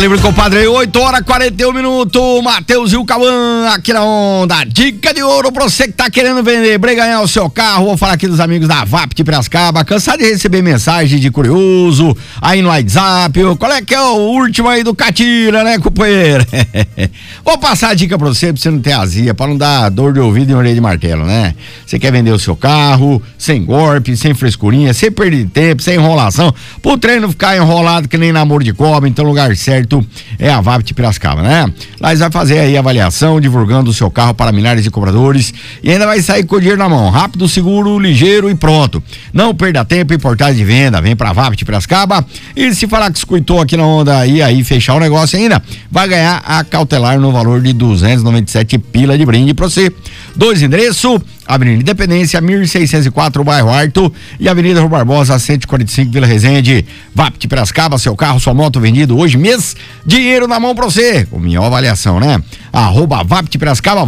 livre, compadre. 8h41, Matheus e o Cauã aqui na onda. Dica de ouro pra você que tá querendo vender, ganhar o seu carro. Vou falar aqui dos amigos da VAP de Piracicaba. Cansado de receber mensagem de curioso aí no WhatsApp. Qual é que é o último aí do Catira, né, companheiro? Vou passar a dica pra você não ter azia, pra não dar dor de ouvido e orelha de martelo, né? Você quer vender o seu carro sem golpe, sem frescurinha, sem perder tempo, sem enrolação, pro treino ficar enrolado que nem namoro de cobra. Então o lugar certo é a VAP de Piracicaba, né? Lá eles vão fazer aí a avaliação, divulgando o seu carro para milhares de compradores e ainda vai sair com o dinheiro na mão, rápido, seguro, ligeiro e pronto. Não perda tempo em portais de venda, vem pra VAP de Piracicaba e se falar que escutou aqui na onda e aí fechar o negócio ainda, vai ganhar a cautelar no valor de 297 pila de brinde pra você. 2 endereços, Avenida Independência, 1604, bairro Arto, e Avenida Rua Barbosa, 145, Vila Resende. VAP de Piracicaba, seu carro, sua moto vendido hoje mês, dinheiro na mão pra você, com minha avaliação, né? @VAP de Piracicaba.